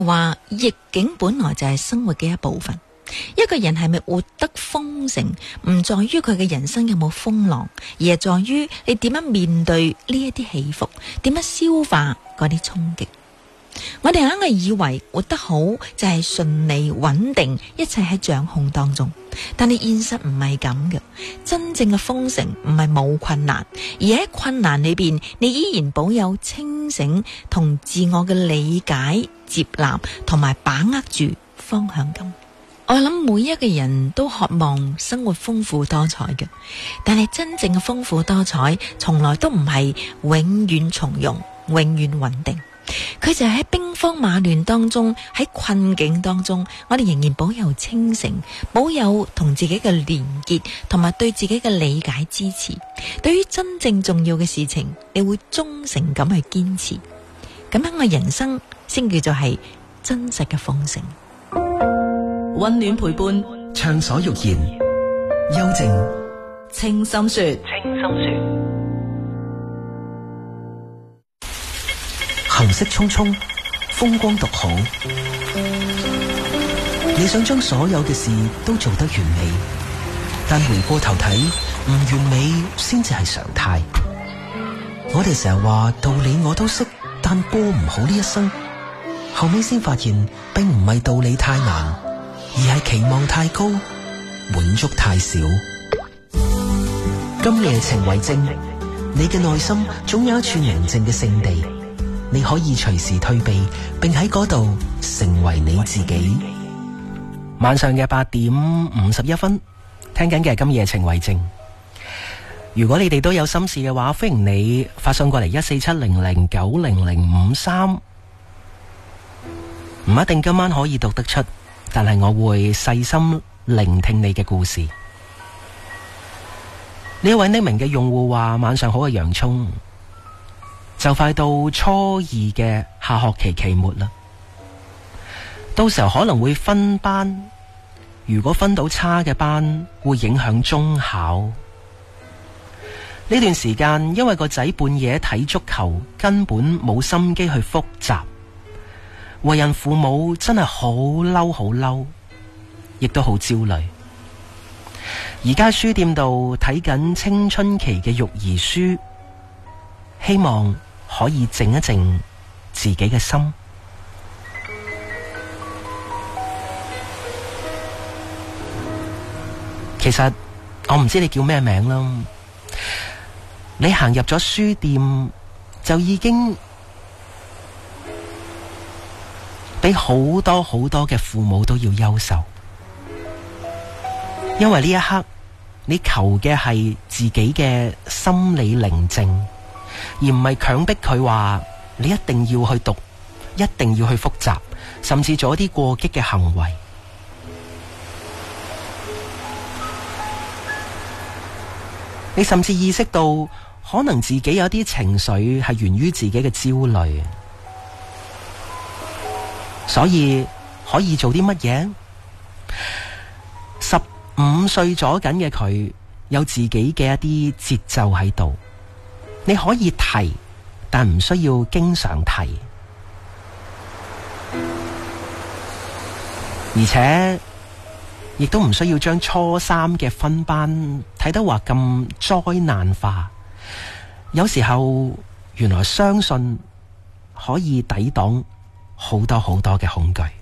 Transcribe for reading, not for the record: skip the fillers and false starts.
話逆境本來就係生活嘅一部分。一個人係咪活得豐盛，唔在於佢嘅人生有冇風浪，而係在於你點樣面對呢一啲起伏，點樣消化嗰啲衝擊。我哋硬係以為活得好就係順利穩定，一切喺掌控當中，但係現實唔係咁嘅。真正嘅豐盛唔係冇困難，而喺困難裏邊，你依然保有清醒同自我嘅理解、接納同埋把握住方向感。我諗每一個人都渴望生活豐富多彩嘅，但係真正嘅豐富多彩從來都唔係永遠從容、永遠穩定。佢就喺兵荒馬亂當中，喺困境當中，我哋仍然保有清醒，保有同自己嘅連結，同埋對自己嘅理解支持。對於真正重要嘅事情，你會忠誠咁去堅持。咁樣嘅人生先叫做係真實嘅豐盛。 溫暖陪伴， 暢所欲言，幽靜清心說。 行色匆匆，風光獨好。你想將所有嘅事都做得完美，但回過頭睇，唔完美先至係常態。我哋成日話道理我都識，但過唔好呢一生。後尾先發現，並唔係道理太難，而係期望太高，滿足太少。今夜情為證，你嘅內心總有一處寧靜嘅聖地，你可以隨時退避，並喺嗰度成為你自己。晚上嘅8:51，聽緊嘅係今夜情為證。如果你哋都有心事嘅話，歡迎你發送過嚟14700900053。唔一定今晚可以讀得出，但係我會細心聆聽你嘅故事。呢一位匿名嘅用戶話：晚上好嘅洋蔥，就快到初二嘅下學期期末啦，到時候可能會分班，如果分到差嘅班，會影響中考。呢段時間因為個仔半夜睇足球，根本冇心機去複習，為人父母真係好嬲好嬲，亦都好焦慮。而家書店度睇緊青春期嘅育兒書，希望可以靜一靜自己嘅心。其實我唔知你叫咩名啦，你行入咗書店就已經比好多好多嘅父母都要優秀，因為呢一刻你求嘅係自己嘅心理寧靜，而唔係強迫佢話你一定要去讀，一定要去複習，甚至做一啲過激嘅行為。你甚至意識到可能自己有啲情緒係源於自己嘅焦慮，所以可以做啲乜嘢？15歲左緊嘅佢有自己嘅一啲節奏喺度，你可以提，但唔需要經常提，而且亦都唔需要將初三嘅分班睇得話咁災難化。有時候原來相信可以抵擋好多好多嘅恐懼。